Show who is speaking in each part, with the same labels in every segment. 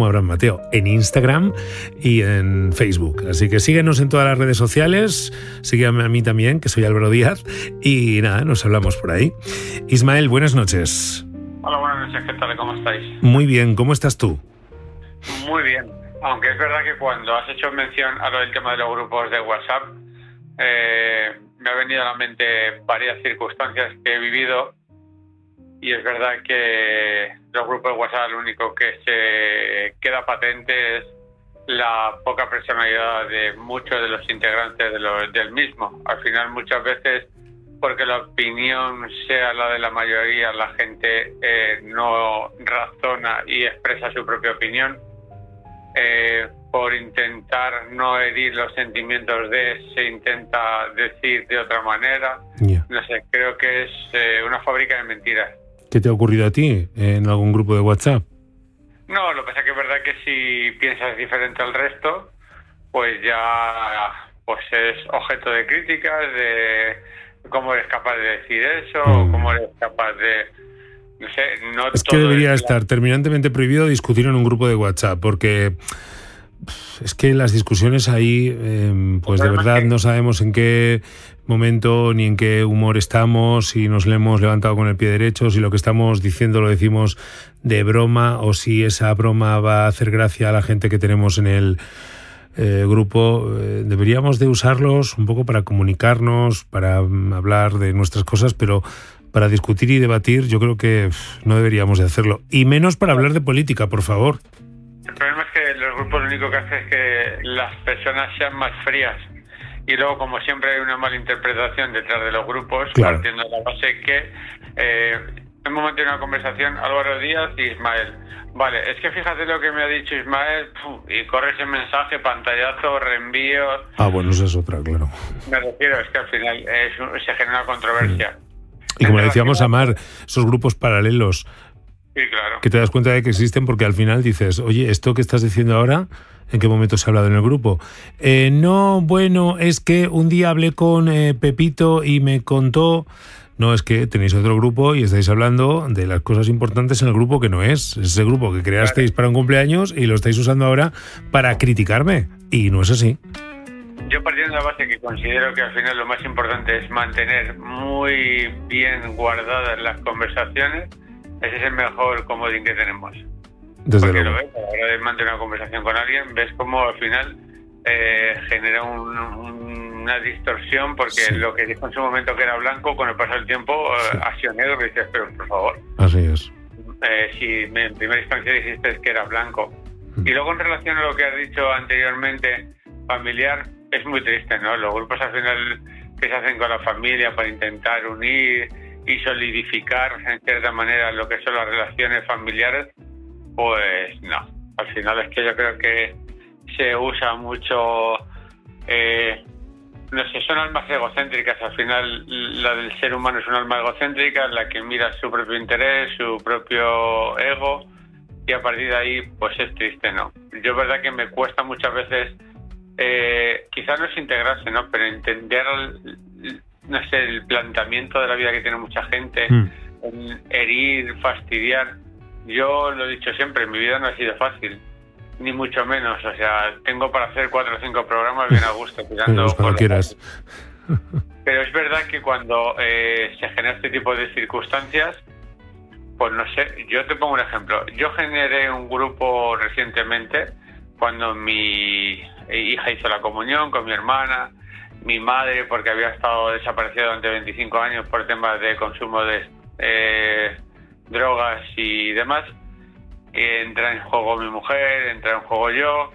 Speaker 1: como Abraham Mateo, en Instagram y en Facebook. Así que síguenos en todas las redes sociales, sígueme a mí también, que soy Álvaro Díaz, y nada, nos hablamos por ahí. Ismael, buenas noches.
Speaker 2: Hola, buenas noches, ¿qué tal? ¿Cómo estáis?
Speaker 1: Muy bien, ¿cómo estás tú?
Speaker 2: Muy bien, aunque es verdad que cuando has hecho mención a lo del tema de los grupos de WhatsApp, me ha venido a la mente varias circunstancias que he vivido, y es verdad que los grupos de WhatsApp lo único que se queda patente es la poca personalidad de muchos de los integrantes del mismo. Al final, muchas veces, porque la opinión sea la de la mayoría, la gente no razona y expresa su propia opinión. Por intentar no herir los sentimientos se intenta decir de otra manera.
Speaker 1: Yeah.
Speaker 2: No sé, creo que es una fábrica de mentiras.
Speaker 1: ¿Qué te ha ocurrido a ti en algún grupo de WhatsApp?
Speaker 2: No, lo que pasa es que es verdad que si piensas diferente al resto, pues ya pues es objeto de críticas, de cómo eres capaz de decir eso, o cómo eres capaz de... No sé, no
Speaker 1: es que debería estar terminantemente prohibido discutir en un grupo de WhatsApp, porque es que las discusiones ahí, pues de verdad no sabemos en qué momento ni en qué humor estamos, si nos le hemos levantado con el pie derecho, si lo que estamos diciendo lo decimos de broma o si esa broma va a hacer gracia a la gente que tenemos en el grupo. Deberíamos de usarlos un poco para comunicarnos, para hablar de nuestras cosas, pero para discutir y debatir yo creo que no deberíamos de hacerlo. Y menos para hablar de política, por favor.
Speaker 2: El problema es que los grupos lo único que hacen es que las personas sean más frías. Y luego, como siempre, hay una mala interpretación detrás de los grupos,
Speaker 1: claro,
Speaker 2: partiendo de la base que en un momento de una conversación, Álvaro Díaz y Ismael. Vale, es que fíjate lo que me ha dicho Ismael, y corre ese mensaje, pantallazo, reenvío...
Speaker 1: Ah, bueno, esa es otra, claro.
Speaker 2: Me refiero, es que al final se genera controversia.
Speaker 1: Y como decíamos, Amar, esos grupos paralelos,
Speaker 2: sí, claro,
Speaker 1: que te das cuenta de que existen porque al final dices, oye, ¿esto que estás diciendo ahora, en qué momento se ha hablado en el grupo? No, bueno, es que un día hablé con Pepito y me contó... No, es que tenéis otro grupo y estáis hablando de las cosas importantes en el grupo que no es. Es ese grupo que creasteis para un cumpleaños y lo estáis usando ahora para criticarme. Y no es así.
Speaker 2: Yo, partiendo de la base que considero que al final lo más importante es mantener muy bien guardadas las conversaciones, ese es el mejor comodín que tenemos.
Speaker 1: Desde
Speaker 2: porque
Speaker 1: luego.
Speaker 2: lo ves, a la hora de mantener una conversación con alguien, ves cómo al final genera una distorsión, porque sí, lo que dijo en su momento que era blanco, con el paso del tiempo sí, ha sido negro, y dices, pero por favor.
Speaker 1: Así es.
Speaker 2: Si en primera instancia dijiste que era blanco. Y luego, en relación a lo que has dicho anteriormente, familiar, es muy triste, ¿no? Los grupos al final que se hacen con la familia para intentar unir y solidificar en cierta manera lo que son las relaciones familiares, pues no. Al final es que yo creo que se usa mucho, no sé, son almas egocéntricas. Al final la del ser humano es una alma egocéntrica, la que mira su propio interés, su propio ego, y a partir de ahí pues es triste, ¿no? Yo es verdad que me cuesta muchas veces, quizás no es integrarse, ¿no? Pero entender, no sé, el planteamiento de la vida que tiene mucha gente, herir, fastidiar. Yo lo he dicho siempre, mi vida no ha sido fácil, ni mucho menos. O sea, tengo para hacer 4 o 5 programas bien a gusto, tirando
Speaker 1: cuando quieras.
Speaker 2: Pero es verdad que cuando se genera este tipo de circunstancias, pues no sé, yo te pongo un ejemplo. Yo generé un grupo recientemente cuando mi hija hizo la comunión con mi hermana, mi madre, porque había estado desaparecida durante 25 años por temas de consumo de drogas y demás. Entra en juego mi mujer, entra en juego yo.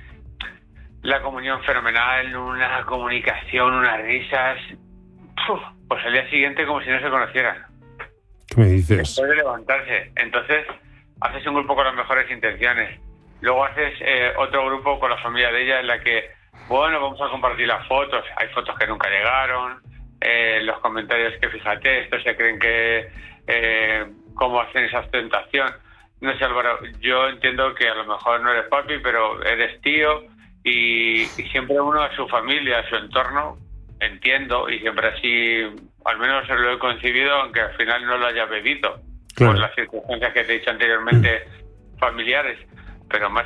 Speaker 2: La comunión fenomenal, una comunicación, unas risas. Pues al día siguiente como si no se conocieran.
Speaker 1: ¿Qué me dices?
Speaker 2: Después de levantarse. Entonces haces un grupo con las mejores intenciones. Luego haces otro grupo con la familia de ella en la que, bueno, vamos a compartir las fotos. Hay fotos que nunca llegaron, los comentarios que fíjate, estos se creen que cómo hacen esa ostentación. No sé, Álvaro, yo entiendo que a lo mejor no eres papi, pero eres tío, y siempre uno a su familia, a su entorno, entiendo, y siempre así, al menos lo he concebido, aunque al final no lo haya bebido, claro, por las circunstancias que te he dicho anteriormente, familiares, pero más